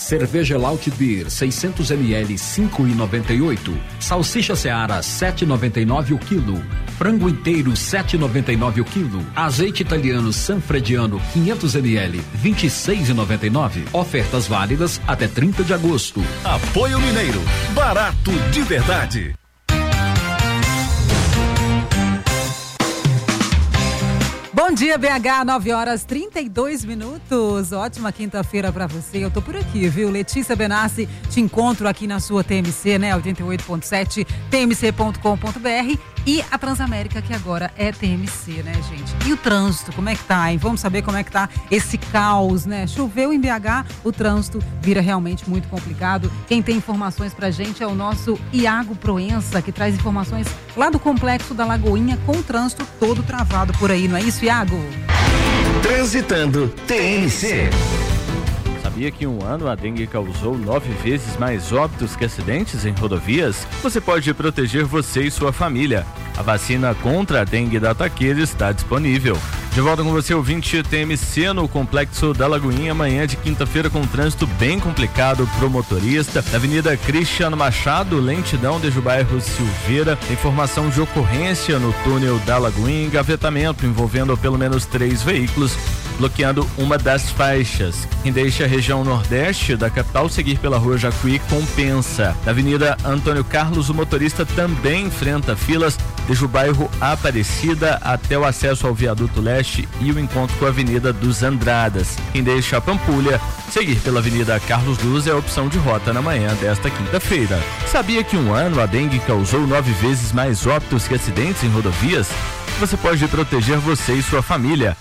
Cerveja Laut Beer 600 ml 5,98. Salsicha Seara 7,99 o quilo. Frango inteiro 7,99 o quilo. Azeite italiano Sanfrediano 500 ml 26,99. Ofertas válidas até 30 de agosto. Apoio Mineiro, barato de verdade. Bom dia, BH, 9h32. Ótima quinta-feira pra você. Eu tô por aqui, viu? Letícia Benassi, te encontro aqui na sua TMC, né? 88.7, tmc.com.br e a Transamérica, que agora é TMC, né, gente? E o trânsito, como é que tá, hein? Vamos saber como é que tá esse caos, né? Choveu em BH, o trânsito vira realmente muito complicado. Quem tem informações pra gente é o nosso Iago Proença, que traz informações lá do Complexo da Lagoinha, com o trânsito todo travado por aí, não é isso, Iago? Transitando TMC. Sabia que em um ano a dengue causou 9 vezes mais óbitos que acidentes em rodovias? Você pode proteger você e sua família. A vacina contra a dengue da Taqueira está disponível. De volta com você, ouvinte TMC, no Complexo da Lagoinha, amanhã de quinta-feira, com um trânsito bem complicado pro motorista. Na Avenida Cristiano Machado, lentidão desde o bairro Silveira. Informação de ocorrência no túnel da Lagoinha, engavetamento envolvendo pelo menos 3 veículos, bloqueando uma das faixas. Quem deixa a região nordeste da capital seguir pela rua Jacuí compensa. Na Avenida Antônio Carlos, o motorista também enfrenta filas desde o bairro Aparecida até o acesso ao viaduto leste e o encontro com a Avenida dos Andradas. Quem deixa a Pampulha seguir pela Avenida Carlos Luz é a opção de rota na manhã desta quinta-feira. Sabia que em um ano a dengue causou 9 vezes mais óbitos que acidentes em rodovias? Você pode proteger você e sua família.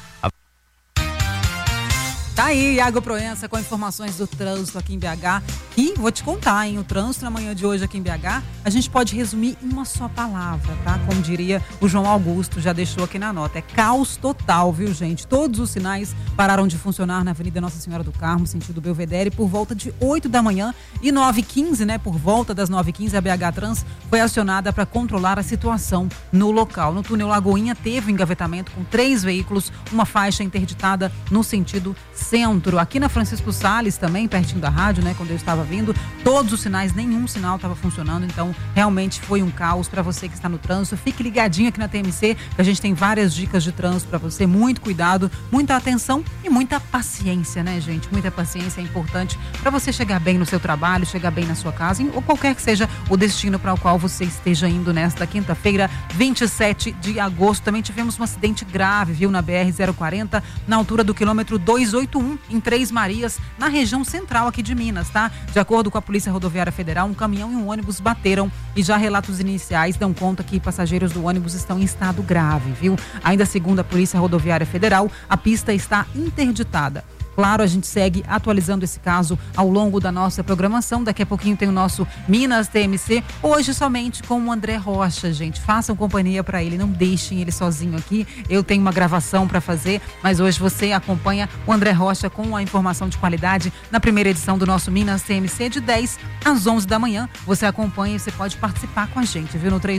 Tá aí, Iago Proença, com informações do trânsito aqui em BH. E vou te contar, hein? O trânsito na manhã de hoje aqui em BH, a gente pode resumir em uma só palavra, tá? Como diria o João Augusto, já deixou aqui na nota. É caos total, viu, gente? Todos os sinais pararam de funcionar na Avenida Nossa Senhora do Carmo, sentido Belvedere, por volta de 8 da manhã e 9h15, né? Por volta das 9h15, a BH Trans foi acionada para controlar a situação no local. No túnel Lagoinha teve um engavetamento com 3 veículos, uma faixa interditada no sentido centro. Aqui na Francisco Salles também, pertinho da rádio, né? Quando eu estava vindo, todos os sinais, nenhum sinal estava funcionando, então realmente foi um caos para você que está no trânsito. Fique ligadinho aqui na TMC, que a gente tem várias dicas de trânsito para você. Muito cuidado, muita atenção e muita paciência, né, gente? Muita paciência é importante para você chegar bem no seu trabalho, chegar bem na sua casa, ou qualquer que seja o destino para o qual você esteja indo nesta quinta-feira, 27 de agosto. Também tivemos um acidente grave, viu, na BR-040, na altura do quilômetro 281, em Três Marias, na região central aqui de Minas, tá? De acordo com a Polícia Rodoviária Federal, um caminhão e um ônibus bateram e já relatos iniciais dão conta que passageiros do ônibus estão em estado grave, viu? Ainda segundo a Polícia Rodoviária Federal, a pista está interditada. Claro, a gente segue atualizando esse caso ao longo da nossa programação. Daqui a pouquinho tem o nosso Minas TMC, hoje somente com o André Rocha, gente. Façam companhia para ele, não deixem ele sozinho aqui. Eu tenho uma gravação para fazer, mas hoje você acompanha o André Rocha com a informação de qualidade na primeira edição do nosso Minas TMC, de 10 às 11 da manhã. Você acompanha e você pode participar com a gente, viu? No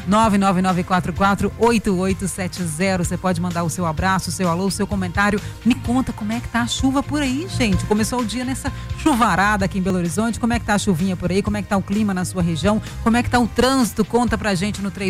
31-99944-8870. Você pode mandar o seu abraço, o seu alô, o seu comentário. Me conta como é que tá a chuva por aí, gente. Começou o dia nessa chuvarada aqui em Belo Horizonte. Como é que tá a chuvinha por aí? Como é que tá o clima na sua região? Como é que tá o trânsito? Conta pra gente no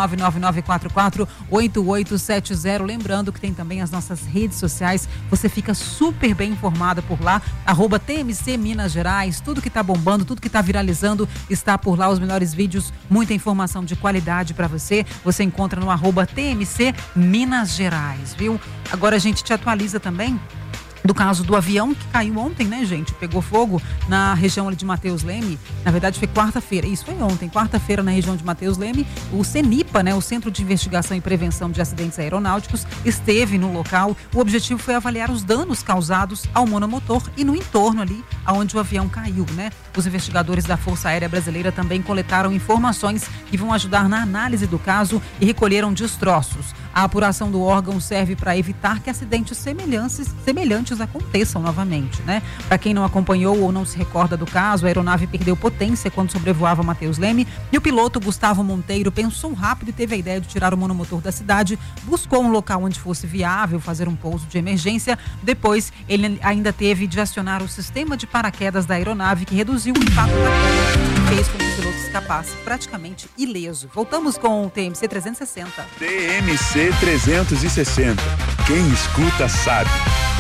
31-99944-8870. Lembrando que tem também as nossas redes sociais. Você fica super bem informada por lá. @TMC Minas Gerais. Tudo que tá bombando, tudo que tá viralizando está por lá. Os melhores vídeos, muita informação de qualidade pra você. Você encontra no @TMC Minas Gerais, viu? Agora a gente te atualiza também do caso do avião que caiu ontem, né, gente? Pegou fogo na região ali de Mateus Leme. Na verdade, foi quarta-feira. Isso foi ontem. Quarta-feira, na região de Mateus Leme, o CENIPA, né, o Centro de Investigação e Prevenção de Acidentes Aeronáuticos, esteve no local. O objetivo foi avaliar os danos causados ao monomotor e no entorno ali, onde o avião caiu, né? Os investigadores da Força Aérea Brasileira também coletaram informações que vão ajudar na análise do caso e recolheram destroços. A apuração do órgão serve para evitar que acidentes semelhantes acidentes aconteçam novamente, né? Para quem não acompanhou ou não se recorda do caso, a aeronave perdeu potência quando sobrevoava Mateus Leme e o piloto Gustavo Monteiro pensou rápido e teve a ideia de tirar o monomotor da cidade, buscou um local onde fosse viável fazer um pouso de emergência. Depois, ele ainda teve de acionar o sistema de paraquedas da aeronave, que reduziu o impacto da queda e fez com que o piloto escapasse praticamente ileso. Voltamos com o TMC 360. TMC 360. Quem escuta sabe.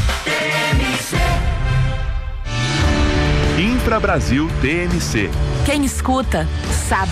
Infra Brasil TMC. Quem escuta sabe.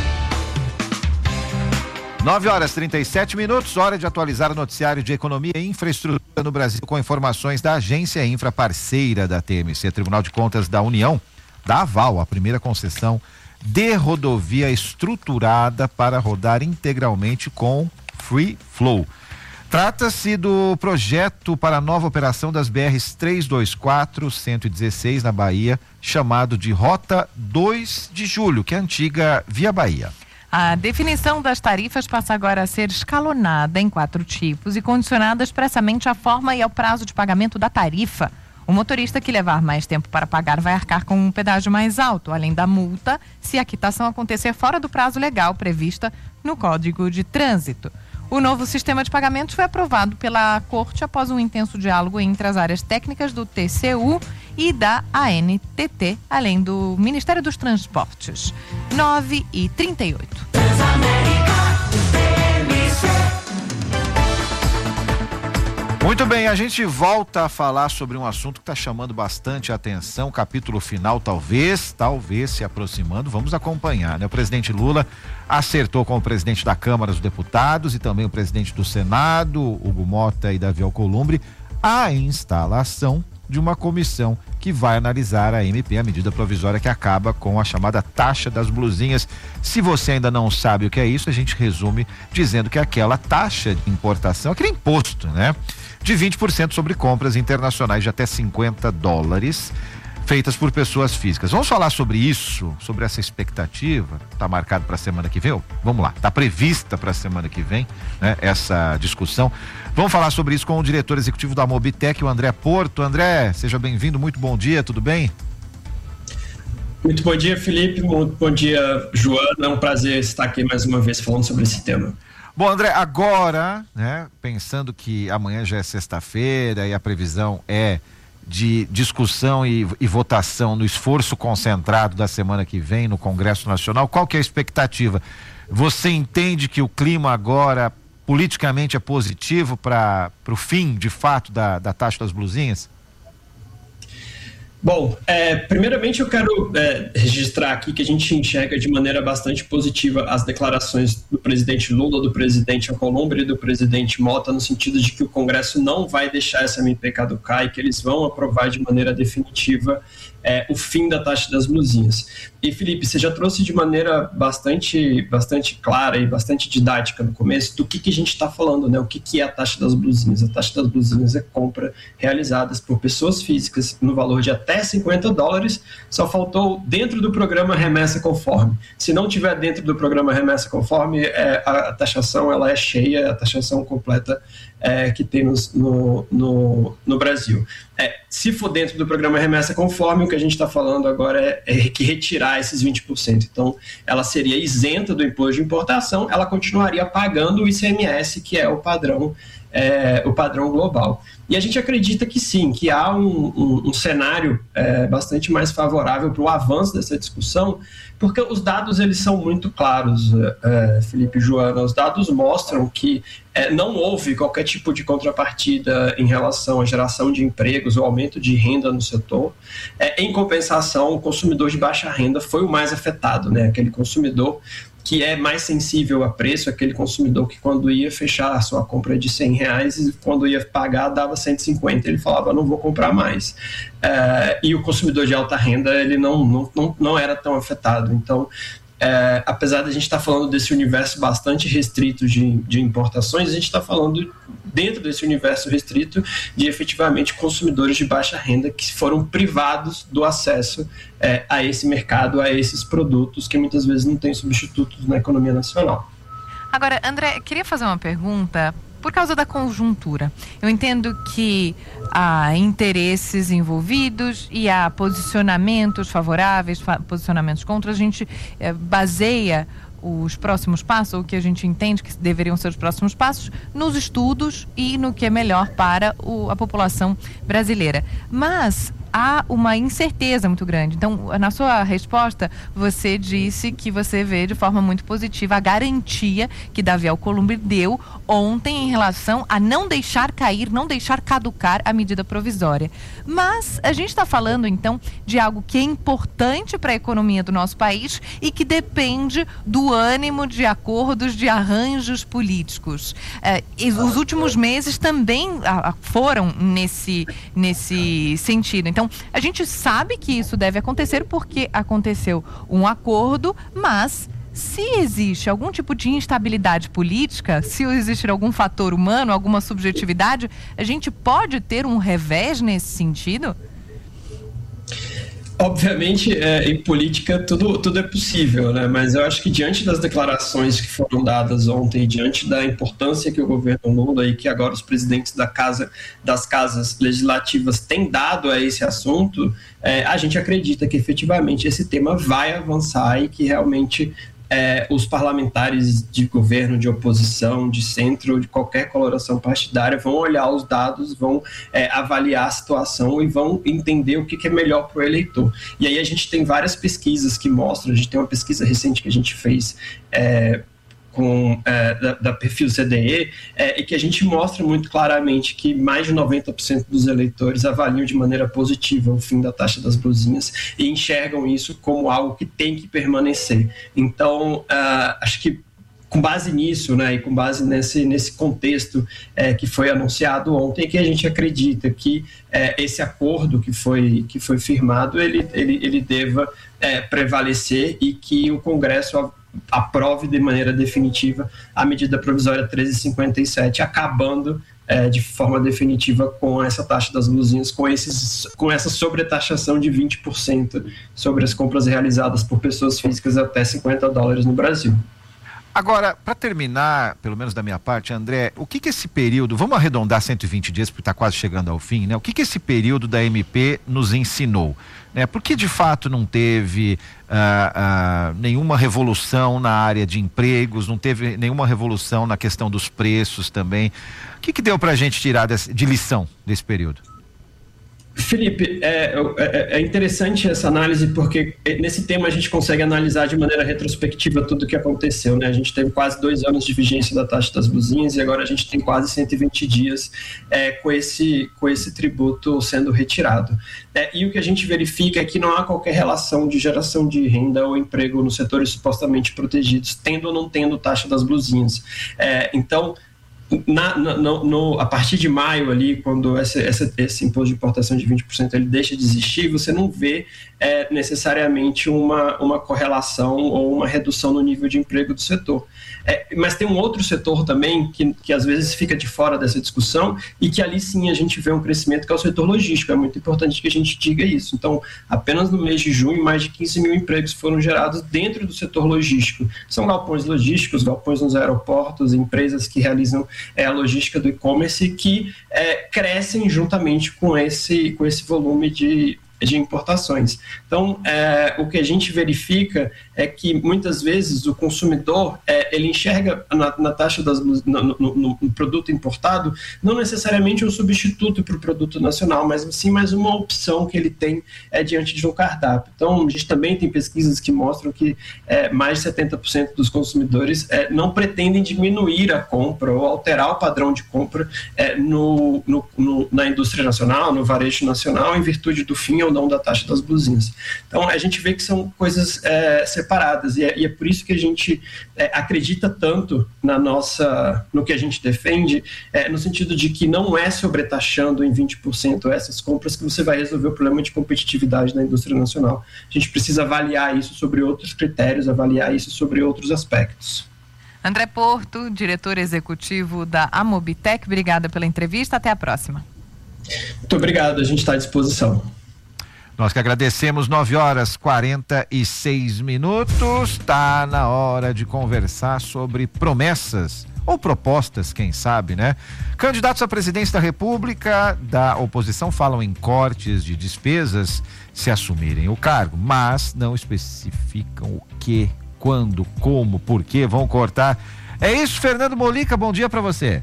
9h37, hora de atualizar o noticiário de economia e infraestrutura no Brasil com informações da Agência Infra, parceira da TMC. Tribunal de Contas da União dá aval à primeira concessão de rodovia estruturada para rodar integralmente com Free Flow. Trata-se do projeto para a nova operação das BRs 324, 116 na Bahia, chamado de Rota 2 de Julho, que é a antiga Via Bahia. A definição das tarifas passa agora a ser escalonada em 4 tipos e condicionada expressamente à forma e ao prazo de pagamento da tarifa. O motorista que levar mais tempo para pagar vai arcar com um pedágio mais alto, além da multa, se a quitação acontecer fora do prazo legal prevista no Código de Trânsito. O novo sistema de pagamentos foi aprovado pela Corte após um intenso diálogo entre as áreas técnicas do TCU e da ANTT, além do Ministério dos Transportes. 9h38. Muito bem, a gente volta a falar sobre um assunto que está chamando bastante atenção, capítulo final talvez se aproximando, vamos acompanhar, né? O presidente Lula acertou com o presidente da Câmara dos Deputados e também o presidente do Senado, Hugo Mota e Davi Alcolumbre, a instalação de uma comissão que vai analisar a MP, a medida provisória que acaba com a chamada taxa das blusinhas. Se você ainda não sabe o que é isso, a gente resume dizendo que é aquela taxa de importação, aquele imposto, né? De 20% sobre compras internacionais de até $50 feitas por pessoas físicas. Vamos falar sobre isso, sobre essa expectativa. Está marcado para a semana que vem? Vamos lá, está prevista para a semana que vem, né, essa discussão. Vamos falar sobre isso com o diretor executivo da Mobitech, o André Porto. André, seja bem-vindo, muito bom dia, tudo bem? Muito bom dia, Felipe, muito bom dia, Joana, é um prazer estar aqui mais uma vez falando sobre esse tema. Bom, André, agora, né, pensando que amanhã já é sexta-feira e a previsão é de discussão e votação no esforço concentrado da semana que vem no Congresso Nacional, qual que é a expectativa? Você entende que o clima agora politicamente é positivo para o fim, de fato, da taxa das blusinhas? Bom, primeiramente eu quero registrar aqui que a gente enxerga de maneira bastante positiva as declarações do presidente Lula, do presidente Alcolumbre e do presidente Mota, no sentido de que o Congresso não vai deixar essa MP caducar e que eles vão aprovar de maneira definitiva o fim da taxa das blusinhas. E, Felipe, você já trouxe de maneira bastante clara e bastante didática no começo do que a gente está falando, né? O que é a taxa das blusinhas? A taxa das blusinhas é compra realizadas por pessoas físicas no valor de até $50, só faltou dentro do programa Remessa Conforme. Se não tiver dentro do programa Remessa Conforme, a taxação ela é cheia, a taxação completa que tem no Brasil. Se for dentro do programa Remessa Conforme, o que a gente está falando agora é que retirar esses 20%. Então, ela seria isenta do imposto de importação, ela continuaria pagando o ICMS, que é o padrão global. E a gente acredita que sim, que há um cenário bastante mais favorável para o avanço dessa discussão, porque os dados eles são muito claros, Felipe e Joana. Os dados mostram que não houve qualquer tipo de contrapartida em relação à geração de empregos ou aumento de renda no setor. Em compensação, o consumidor de baixa renda foi o mais afetado, né? Aquele consumidor que é mais sensível a preço, aquele consumidor que quando ia fechar a sua compra de R$100 e quando ia pagar dava 150, ele falava, não vou comprar mais. E o consumidor de alta renda, ele não era tão afetado. Então, apesar de a gente estar falando desse universo bastante restrito de importações, a gente está falando dentro desse universo restrito de efetivamente consumidores de baixa renda que foram privados do acesso a esse mercado, a esses produtos que muitas vezes não têm substitutos na economia nacional. Agora, André, queria fazer uma pergunta. por causa da conjuntura. Eu entendo que há interesses envolvidos e há posicionamentos favoráveis, posicionamentos contra. A gente baseia os próximos passos, o que a gente entende que deveriam ser os próximos passos, nos estudos e no que é melhor para a população brasileira. Mas há uma incerteza muito grande. Então, na sua resposta, você disse que você vê de forma muito positiva a garantia que Davi Alcolumbre deu ontem em relação a não deixar cair, não deixar caducar a medida provisória. Mas a gente está falando, então, de algo que é importante para a economia do nosso país e que depende do ânimo de acordos, de arranjos políticos. Os últimos meses também foram nesse sentido. Então, a gente sabe que isso deve acontecer porque aconteceu um acordo, mas se existe algum tipo de instabilidade política, se existir algum fator humano, alguma subjetividade, a gente pode ter um revés nesse sentido? Obviamente, em política tudo é possível, né? Mas eu acho que diante das declarações que foram dadas ontem, diante da importância que o governo Lula e que agora os presidentes das casas legislativas têm dado a esse assunto, a gente acredita que efetivamente esse tema vai avançar e que realmente os parlamentares de governo, de oposição, de centro, de qualquer coloração partidária vão olhar os dados, vão avaliar a situação e vão entender o que é melhor para o eleitor. E aí a gente tem várias pesquisas que mostram, a gente tem uma pesquisa recente que a gente fez da Perfil CDE, e que a gente mostra muito claramente que mais de 90% dos eleitores avaliam de maneira positiva o fim da taxa das blusinhas e enxergam isso como algo que tem que permanecer. Então, acho que com base nisso, né, e com base nesse contexto que foi anunciado ontem, que a gente acredita que esse acordo que foi firmado, ele deva prevalecer e que o Congresso aprove de maneira definitiva a medida provisória 1357, acabando de forma definitiva com essa taxa das blusinhas, com essa sobretaxação de 20% sobre as compras realizadas por pessoas físicas até $50 no Brasil. Agora, para terminar, pelo menos da minha parte, André, o que esse período, vamos arredondar 120 dias porque está quase chegando ao fim, né? O que esse período da MP nos ensinou? Por que de fato não teve nenhuma revolução na área de empregos, não teve nenhuma revolução na questão dos preços também? O que deu para a gente tirar de lição desse período? Felipe, é interessante essa análise porque nesse tema a gente consegue analisar de maneira retrospectiva tudo o que aconteceu, né? A gente teve quase 2 anos de vigência da taxa das blusinhas e agora a gente tem quase 120 dias com esse tributo sendo retirado. E o que a gente verifica é que não há qualquer relação de geração de renda ou emprego nos setores supostamente protegidos, tendo ou não tendo taxa das blusinhas. Então, a partir de maio ali, quando esse imposto de importação de 20% ele deixa de existir, você não vê necessariamente uma correlação ou uma redução no nível de emprego do setor. Mas tem um outro setor também que às vezes fica de fora dessa discussão e que ali sim a gente vê um crescimento, que é o setor logístico. É muito importante que a gente diga isso. Então, apenas no mês de junho, mais de 15 mil empregos foram gerados dentro do setor logístico. São galpões logísticos, galpões nos aeroportos, empresas que realizam a logística do e-commerce que crescem juntamente com esse volume de importações. Então, o que a gente verifica é que muitas vezes o consumidor ele enxerga na taxa no produto importado não necessariamente um substituto para o produto nacional, mas sim mais uma opção que ele tem diante de um cardápio. Então, a gente também tem pesquisas que mostram que mais de 70% dos consumidores não pretendem diminuir a compra ou alterar o padrão de compra na indústria nacional, no varejo nacional, em virtude do fim ou não da taxa das blusinhas. Então, a gente vê que são coisas separadas e é por isso que a gente acredita tanto no que a gente defende, no sentido de que não é sobretaxando em 20% essas compras que você vai resolver o problema de competitividade da indústria nacional. A gente precisa avaliar isso sobre outros critérios, avaliar isso sobre outros aspectos. André Porto, diretor executivo da Amobitec, obrigada pela entrevista, até a próxima. Muito obrigado, a gente está à disposição. Nós que agradecemos. 9h46. Tá na hora de conversar sobre promessas ou propostas, quem sabe, né? Candidatos à presidência da República da oposição falam em cortes de despesas se assumirem o cargo, mas não especificam o que, quando, como, por que vão cortar. É isso, Fernando Molica, bom dia para você.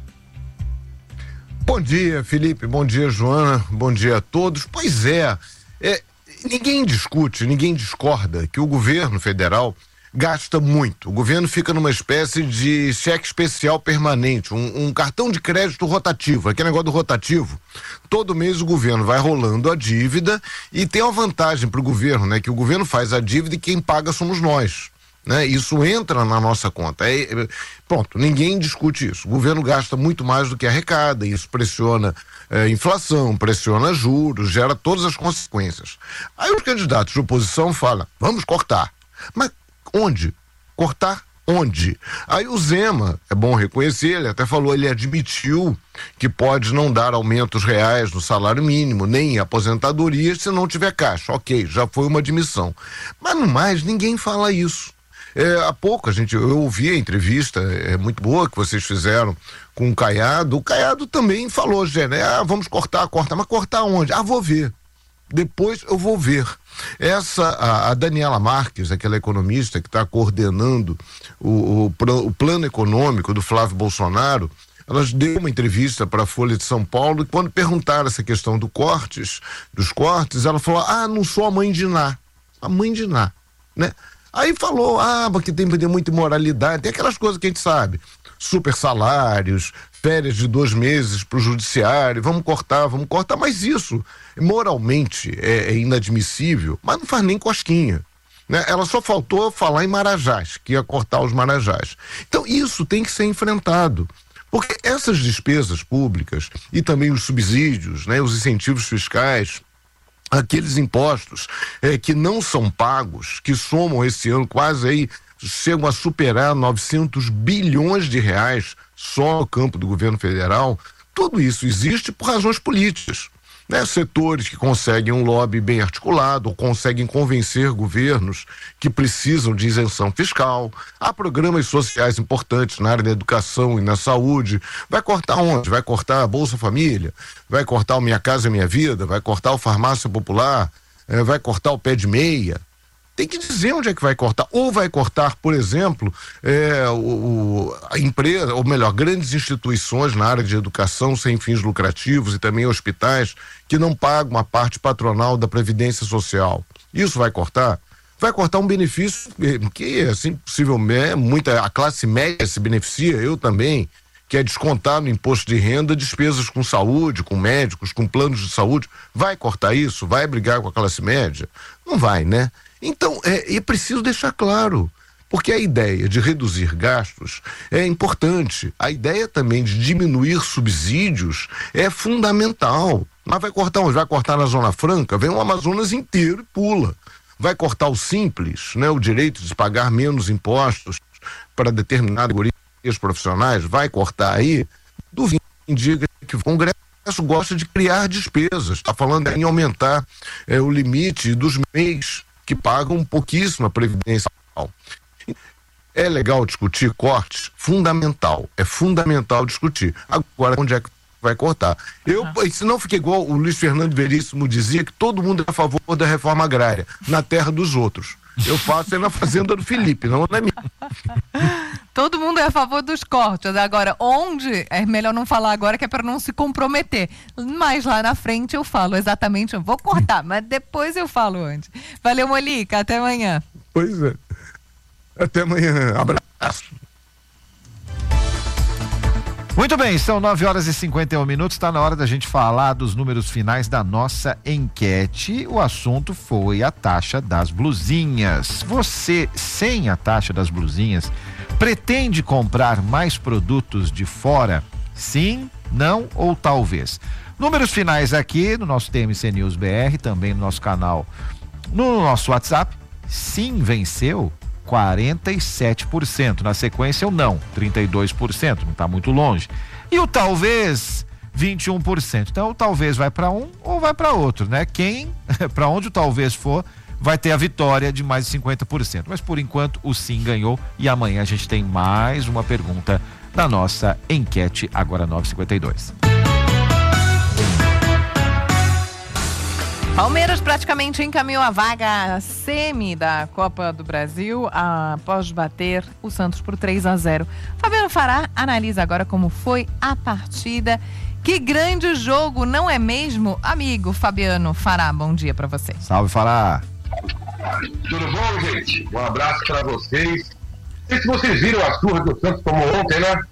Bom dia, Felipe, bom dia, Joana, bom dia a todos. Pois é, ninguém discute, ninguém discorda que o governo federal gasta muito. O governo fica numa espécie de cheque especial permanente, um cartão de crédito rotativo, aquele negócio do rotativo. Todo mês o governo vai rolando a dívida e tem uma vantagem para o governo, né? Que o governo faz a dívida e quem paga somos nós, né? Isso entra na nossa conta. Pronto, ninguém discute isso. O governo gasta muito mais do que arrecada, isso pressiona inflação, pressiona juros, gera todas as consequências. Aí os candidatos de oposição falam, vamos cortar. Mas onde? Cortar onde? Aí o Zema, é bom reconhecer, ele até falou, ele admitiu que pode não dar aumentos reais no salário mínimo, nem aposentadorias se não tiver caixa. Ok, já foi uma admissão. Mas no mais, ninguém fala isso. Há pouco eu ouvi a entrevista muito boa que vocês fizeram com o Caiado. O Caiado também falou, vamos cortar, mas cortar onde? Vou ver. Depois eu vou ver. A Daniela Marques, aquela economista que está coordenando o plano econômico do Flávio Bolsonaro, ela deu uma entrevista para a Folha de São Paulo e quando perguntaram essa questão dos cortes, ela falou, não sou a mãe de Ná. A mãe de Ná, né? Aí falou, porque tem muita imoralidade, tem aquelas coisas que a gente sabe, super salários, férias de 2 meses para o judiciário, vamos cortar, mas isso moralmente é inadmissível, mas não faz nem cosquinha, né? Ela só faltou falar em Marajás, que ia cortar os Marajás. Então isso tem que ser enfrentado, porque essas despesas públicas e também os subsídios, né, os incentivos fiscais, aqueles impostos que não são pagos, que somam esse ano quase aí, chegam a superar 900 bilhões de reais só no campo do governo federal, tudo isso existe por razões políticas, né? Setores que conseguem um lobby bem articulado, ou conseguem convencer governos que precisam de isenção fiscal. Há programas sociais importantes na área da educação e na saúde. Vai cortar onde? Vai cortar a Bolsa Família? Vai cortar o Minha Casa Minha Vida? Vai cortar o Farmácia Popular? Vai cortar o Pé de Meia? Tem que dizer onde é que vai cortar. Ou vai cortar, por exemplo, a empresa, ou melhor, grandes instituições na área de educação sem fins lucrativos e também hospitais que não pagam a parte patronal da Previdência Social. Isso vai cortar? Vai cortar um benefício que, assim, possivelmente, a classe média se beneficia, eu também, que é descontar no imposto de renda despesas com saúde, com médicos, com planos de saúde. Vai cortar isso? Vai brigar com a classe média? Não vai, né? Então, é preciso deixar claro, porque a ideia de reduzir gastos é importante, a ideia também de diminuir subsídios é fundamental, mas vai cortar onde? Vai cortar na Zona Franca? Vem o Amazonas inteiro e pula. Vai cortar o simples, né? O direito de pagar menos impostos para determinadas categorias profissionais? Vai cortar aí? Duvido que diga que o Congresso gosta de criar despesas, está falando em aumentar o limite dos MEIs que pagam pouquíssima previdência. É legal discutir cortes? É fundamental discutir. Agora, onde é que vai cortar? Senão fica igual o Luiz Fernando Veríssimo dizia, que todo mundo é a favor da reforma agrária, na terra dos outros. Eu faço na fazenda do Felipe, não na minha. Todo mundo é a favor dos cortes. Agora, onde? É melhor não falar agora, que é para não se comprometer. Mas lá na frente eu falo exatamente, eu vou cortar, mas depois eu falo onde. Valeu, Molica, até amanhã. Pois é. Até amanhã. Abraço. Muito bem, são 9h51, está na hora da gente falar dos números finais da nossa enquete. O assunto foi a taxa das blusinhas. Você, sem a taxa das blusinhas, pretende comprar mais produtos de fora? Sim, não ou talvez? Números finais aqui no nosso TMC News BR, também no nosso canal, no nosso WhatsApp. Sim, venceu 47%. Na sequência, o não, 32%, não está muito longe. E o talvez 21%. Então, talvez vai para um ou vai para outro, né? Para onde o talvez for, vai ter a vitória de mais de 50%. Mas por enquanto o sim ganhou e amanhã a gente tem mais uma pergunta na nossa enquete agora 9h52. Palmeiras praticamente encaminhou a vaga semi da Copa do Brasil após bater o Santos por 3-0. Fabiano Fará analisa agora como foi a partida. Que grande jogo, não é mesmo? Amigo Fabiano Fará, bom dia pra você. Salve, Fará. Tudo bom, gente? Um abraço pra vocês. Não sei se vocês viram a surra que o Santos tomou ontem, né?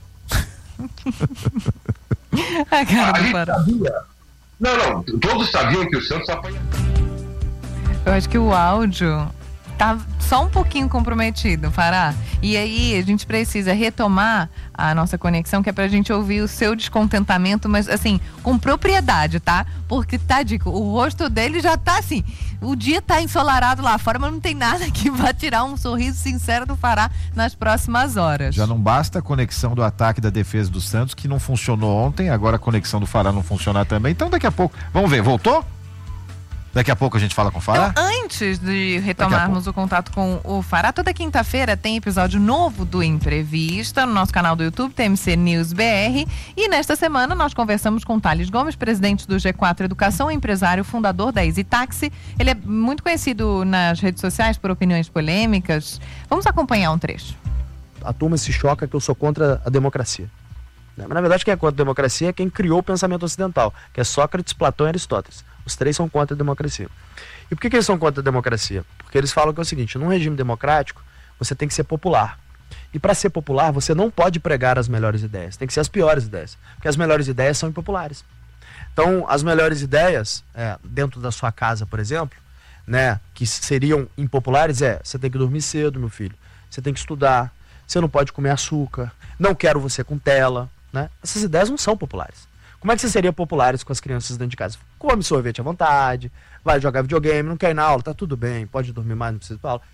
A cara do Fará. Não, todos sabiam que o Santos apanha. Eu acho que o áudio tá só um pouquinho comprometido, Fará. E aí a gente precisa retomar a nossa conexão, que é pra gente ouvir o seu descontentamento, mas assim, com propriedade, tá? Porque, tadico, o rosto dele já tá assim, o dia tá ensolarado lá fora, mas não tem nada que vá tirar um sorriso sincero do Fará nas próximas horas. Já não basta a conexão do ataque e da defesa do Santos, que não funcionou ontem, agora a conexão do Fará não funcionar também, então daqui a pouco, vamos ver, voltou? Daqui a pouco a gente fala com o Fará? Então, antes de retomarmos o contato com o Fará, toda quinta-feira tem episódio novo do Entrevista no nosso canal do YouTube, TMC News BR. E nesta semana nós conversamos com Thales Gomes, presidente do G4 Educação, empresário, fundador da Easy Taxi. Ele é muito conhecido nas redes sociais por opiniões polêmicas. Vamos acompanhar um trecho. A turma se choca que eu sou contra a democracia. Mas, na verdade, quem é contra a democracia é quem criou o pensamento ocidental, que é Sócrates, Platão e Aristóteles. Os três são contra a democracia. E por que eles são contra a democracia? Porque eles falam que é o seguinte, num regime democrático, você tem que ser popular. E para ser popular, você não pode pregar as melhores ideias, tem que ser as piores ideias. Porque as melhores ideias são impopulares. Então, as melhores ideias, dentro da sua casa, por exemplo, né, que seriam impopulares, você tem que dormir cedo, meu filho. Você tem que estudar, você não pode comer açúcar, não quero você com tela, né? Essas ideias não são populares. Como é que você seria populares com as crianças dentro de casa? Come sorvete à vontade, vai jogar videogame, não quer ir na aula, tá tudo bem, pode dormir mais, não precisa ir pra aula.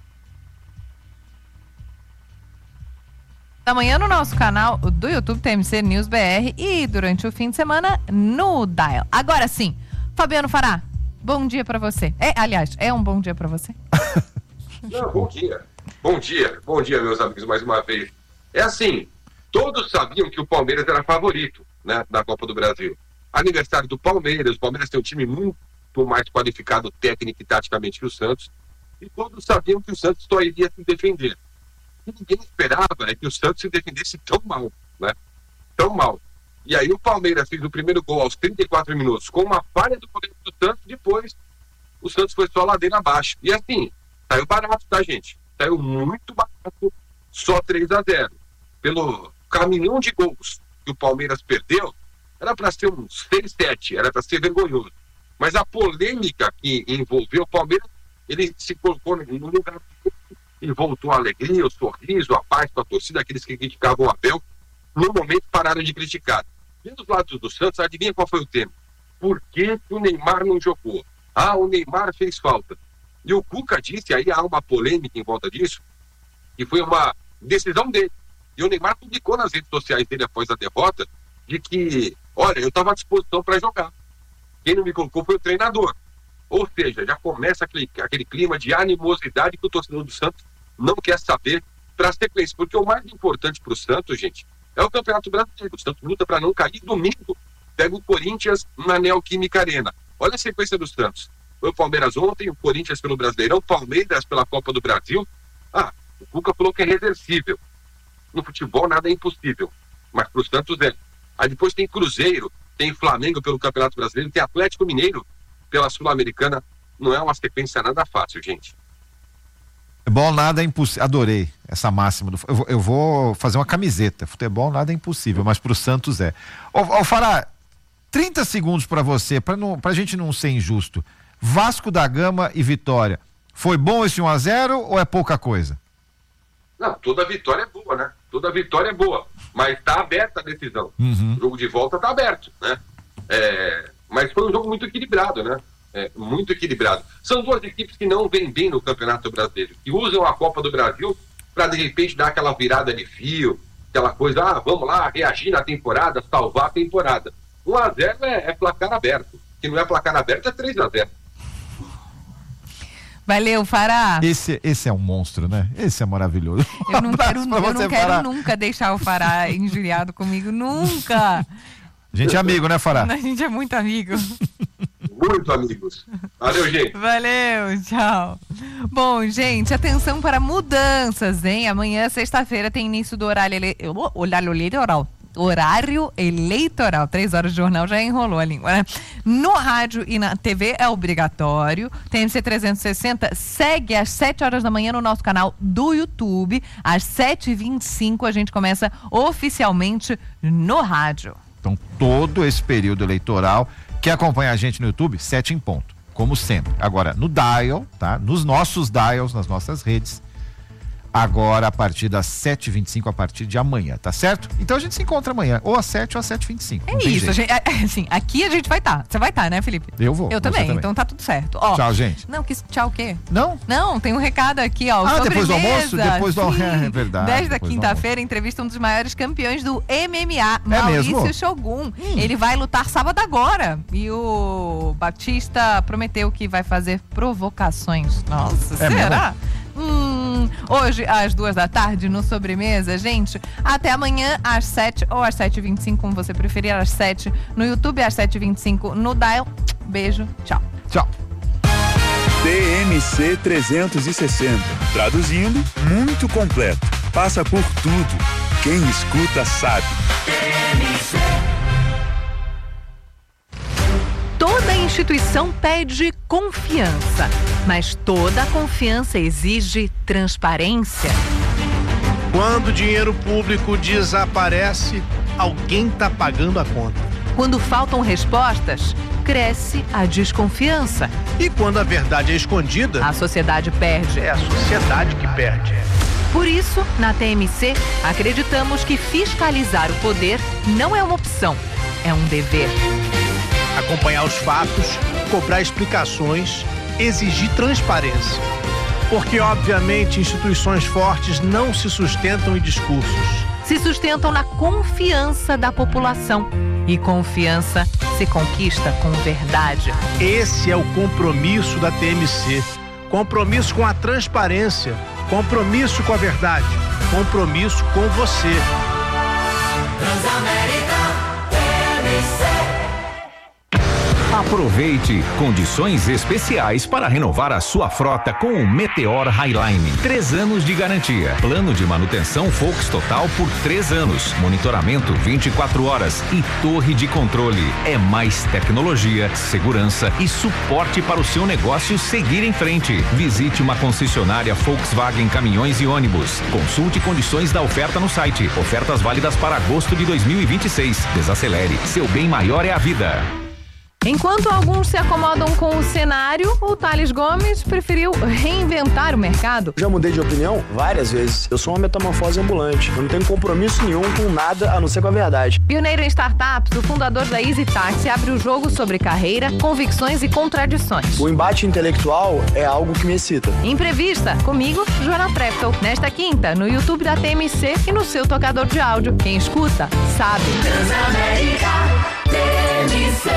Amanhã no nosso canal do YouTube TMC News BR e durante o fim de semana no Dial. Agora sim, Fabiano Fará, bom dia pra você. Aliás, é um bom dia pra você? Não, bom dia. Bom dia, meus amigos, mais uma vez. É assim, todos sabiam que o Palmeiras era favorito, né, da Copa do Brasil. Aniversário do Palmeiras, o Palmeiras tem um time muito mais qualificado técnica e taticamente que o Santos, e todos sabiam que o Santos só iria se defender. O que ninguém esperava é que o Santos se defendesse tão mal, né? Tão mal. E aí o Palmeiras fez o primeiro gol aos 34 minutos com uma falha do goleiro do Santos, depois o Santos foi só ladeira abaixo. E assim, saiu barato, tá, gente? Saiu muito barato, só 3-0. Pelo caminhão de gols que o Palmeiras perdeu, era para ser um 6-7, era para ser vergonhoso. Mas a polêmica que envolveu o Palmeiras, ele se colocou no lugar e voltou a alegria, o sorriso, a paz com a torcida, aqueles que criticavam o Abel, no momento pararam de criticar. E dos lados do Santos, adivinha qual foi o tema? Por que o Neymar não jogou? O Neymar fez falta. E o Cuca disse, aí há uma polêmica em volta disso, que foi uma decisão dele. E o Neymar publicou nas redes sociais dele após a derrota, de que, olha, eu estava à disposição para jogar. Quem não me colocou foi o treinador. Ou seja, já começa aquele clima de animosidade que o torcedor do Santos não quer saber para a sequência. Porque o mais importante para o Santos, gente, é o Campeonato Brasileiro. O Santos luta para não cair. Domingo pega o Corinthians na Neoquímica Arena. Olha a sequência do Santos. Foi o Palmeiras ontem, o Corinthians pelo Brasileirão, o Palmeiras pela Copa do Brasil. O Cuca falou que é reversível. No futebol nada é impossível, mas para o Santos é. Aí depois tem Cruzeiro, tem Flamengo pelo Campeonato Brasileiro, tem Atlético Mineiro pela Sul-Americana. Não é uma sequência nada fácil, gente. Futebol nada é impossível. Adorei essa máxima. Eu vou fazer uma camiseta. Futebol nada é impossível, mas pro Santos é. Ô Fará, 30 segundos para você, pra gente não ser injusto. Vasco da Gama e Vitória. Foi bom esse 1-0 ou é pouca coisa? Não, toda vitória é boa, né? Toda vitória é boa. Mas tá aberta a decisão. O jogo de volta tá aberto, né? Mas foi um jogo muito equilibrado, né? Muito equilibrado. São duas equipes que não vêm bem no Campeonato Brasileiro, que usam a Copa do Brasil para de repente dar aquela virada de fio, aquela coisa, vamos lá, reagir na temporada, salvar a temporada. 1-0 é placar aberto. Se não é placar aberto, é 3-0. Valeu, Fará. Esse é um monstro, né? Esse é maravilhoso. Eu não quero nunca deixar o Fará injuriado comigo, nunca. A gente é amigo, né, Fará? A gente é muito amigo. Muito amigos. Valeu, gente. Valeu, tchau. Bom, gente, atenção para mudanças, hein? Amanhã, sexta-feira, tem início do horário eleitoral. 3 horas de jornal já enrolou a língua, né? No rádio e na TV é obrigatório. TMC 360 segue às 7 horas da manhã no nosso canal do YouTube. Às 7h25 a gente começa oficialmente no rádio. Então, todo esse período eleitoral, quer acompanhar a gente no YouTube? 7 em ponto, como sempre. Agora, no dial, tá? Nos nossos dials, nas nossas redes, agora a partir das 7h25, a partir de amanhã, tá certo? Então a gente se encontra amanhã, ou às 7 ou às 7h25. É isso, gente, assim, aqui a gente vai estar. Você vai estar, né, Felipe? Eu vou. Eu também, então tá tudo certo. Ó, tchau, gente. Não, tchau o quê? Não? Não, tem um recado aqui, ó. Depois do almoço? Depois do almoço, é verdade. 10 da quinta-feira, entrevista um dos maiores campeões do MMA, Maurício Shogun. Ele vai lutar sábado agora. E o Batista prometeu que vai fazer provocações. Nossa, será? Hoje, às 2 da tarde, no Sobremesa, gente. Até amanhã, às 7 ou às 7h25, como você preferir, às 7 no YouTube, às 7h25 no Dial. Beijo, tchau. Tchau. TMC 360. Traduzindo, muito completo. Passa por tudo. Quem escuta sabe. TMC. Toda instituição pede confiança, mas toda confiança exige transparência. Quando o dinheiro público desaparece, alguém está pagando a conta. Quando faltam respostas, cresce a desconfiança. E quando a verdade é escondida, a sociedade perde. É a sociedade que perde. Por isso, na TMC, acreditamos que fiscalizar o poder não é uma opção, é um dever. Acompanhar os fatos, cobrar explicações, exigir transparência. Porque, obviamente, instituições fortes não se sustentam em discursos. Se sustentam na confiança da população. E confiança se conquista com verdade. Esse é o compromisso da TMC. Compromisso com a transparência. Compromisso com a verdade. Compromisso com você. Transamérica TMC. Aproveite condições especiais para renovar a sua frota com o Meteor Highline. 3 anos de garantia. Plano de manutenção Fox Total por 3 anos. Monitoramento 24 horas e torre de controle. É mais tecnologia, segurança e suporte para o seu negócio seguir em frente. Visite uma concessionária Volkswagen Caminhões e Ônibus. Consulte condições da oferta no site. Ofertas válidas para agosto de 2026. Desacelere. Seu bem maior é a vida. Enquanto alguns se acomodam com o cenário, o Thales Gomes preferiu reinventar o mercado. Já mudei de opinião várias vezes. Eu sou uma metamorfose ambulante. Eu não tenho compromisso nenhum com nada a não ser com a verdade. Pioneiro em startups, o fundador da Easy Taxi abre o jogo sobre carreira, convicções e contradições. O embate intelectual é algo que me excita. Entrevista comigo, Joana Treptow. Nesta quinta, no YouTube da TMC e no seu tocador de áudio. Quem escuta, sabe. Transamérica TMC.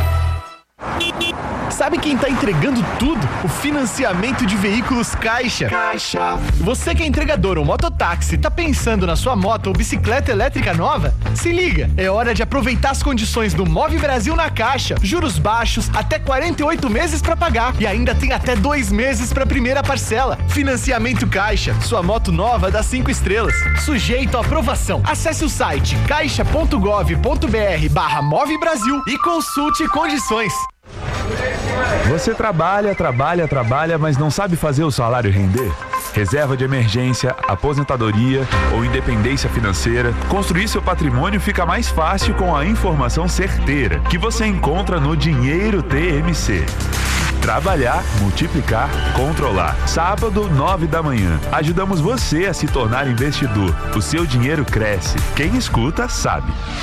Sabe quem tá entregando tudo? O financiamento de veículos Caixa. Você que é entregador ou mototáxi, tá pensando na sua moto ou bicicleta elétrica nova? Se liga, é hora de aproveitar as condições do Move Brasil na Caixa. Juros baixos, até 48 meses pra pagar e ainda tem até 2 meses pra primeira parcela. Financiamento Caixa, sua moto nova dá 5 estrelas. Sujeito à aprovação. Acesse o site caixa.gov.br/Move Brasil e consulte condições. Você trabalha, mas não sabe fazer o salário render? Reserva de emergência, aposentadoria ou independência financeira, construir seu patrimônio fica mais fácil com a informação certeira que você encontra no Dinheiro TMC. Trabalhar, multiplicar, controlar. Sábado, 9 da manhã. Ajudamos você a se tornar investidor. O seu dinheiro cresce. Quem escuta, sabe.